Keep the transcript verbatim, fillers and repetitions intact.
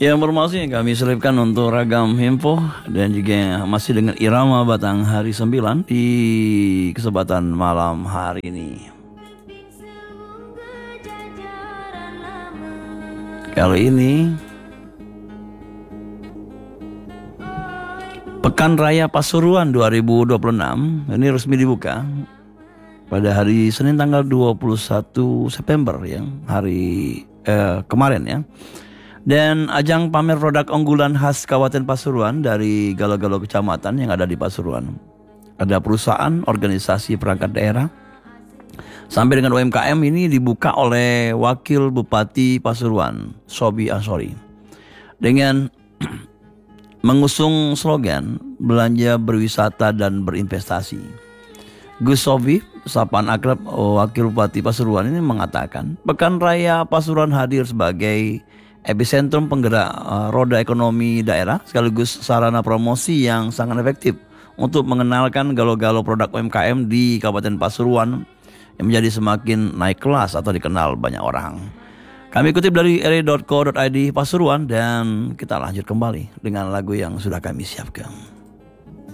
Ya, informasi yang kami selipkan untuk ragam info dan juga masih dengan irama Batang Hari sembilan di kesempatan malam hari ini. Kali ini Pekan Raya Pasuruan dua ribu dua puluh enam ini resmi dibuka pada hari Senin tanggal dua puluh satu September ya, hari eh, kemarin ya. Dan ajang pamer produk unggulan khas Kabupaten Pasuruan dari galau-galau kecamatan yang ada di Pasuruan. Ada perusahaan, organisasi perangkat daerah, sampai dengan U M K M ini dibuka oleh Wakil Bupati Pasuruan, Sobi Ansori. Dengan mengusung slogan belanja berwisata dan berinvestasi. Gus Sobi, sapaan akrab Wakil Bupati Pasuruan ini mengatakan, Pekan Raya Pasuruan hadir sebagai epicentrum penggerak uh, roda ekonomi daerah sekaligus sarana promosi yang sangat efektif untuk mengenalkan galau-galau produk U M K M di Kabupaten Pasuruan yang menjadi semakin naik kelas atau dikenal banyak orang. Kami kutip dari r i dot co dot i d Pasuruan dan kita lanjut kembali dengan lagu yang sudah kami siapkan.